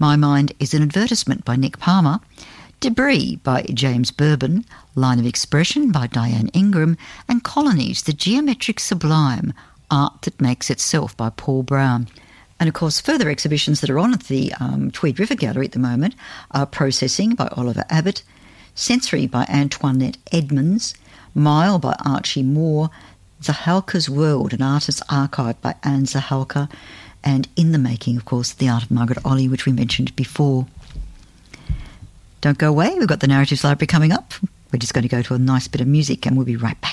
My Mind is an Advertisement by Nick Palmer, Debris by James Bourbon, Line of Expression by Diane Ingram, and Colonies, the Geometric Sublime, Art That Makes Itself by Paul Brown. And of course, further exhibitions that are on at the Tweed River Gallery at the moment are Processing by Oliver Abbott, Sensory by Antoinette Edmonds, Mile by Archie Moore, Zahalka's World, an artist's archive by Anne Zahalka, and In the Making, of course, The Art of Margaret Olley, which we mentioned before. Don't go away, we've got the Narratives Library coming up. We're just going to go to a nice bit of music and we'll be right back.